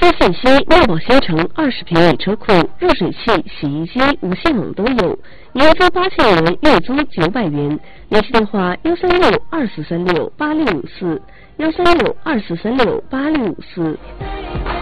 发信息：妙宝新城20平米车库，热水器、洗衣机、无线网都有，年租8000元，月租900元。联系电话：13624368654，13624368654。